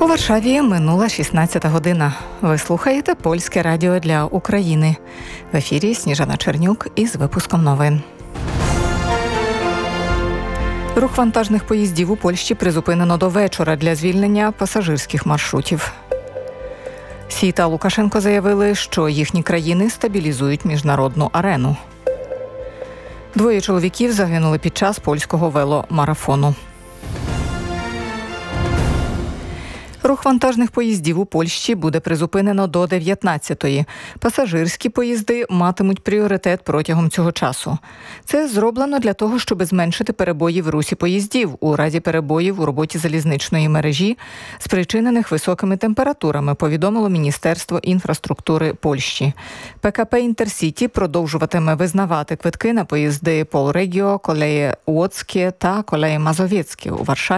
У Варшаві минула 16 година. Ви слухаєте Польське радіо для України. В ефірі Сніжана Чернюк із випуском новин. Рух вантажних поїздів у Польщі призупинено до вечора для звільнення пасажирських маршрутів. Сі та Лукашенко заявили, що їхні країни стабілізують міжнародну арену. 2 чоловіків загинули під час польського веломарафону. Рух вантажних поїздів у Польщі буде призупинено до 19-ї. Пасажирські поїзди матимуть пріоритет протягом цього часу. Це зроблено для того, щоб зменшити перебої в русі поїздів у разі перебоїв у роботі залізничної мережі, спричинених високими температурами, повідомило Міністерство інфраструктури Польщі. ПКП «Інтерсіті» продовжуватиме визнавати квитки на поїзди «Полрегіо», «Колеї Łódzkie» та «Колеї Мазовєцькі» у Варшаві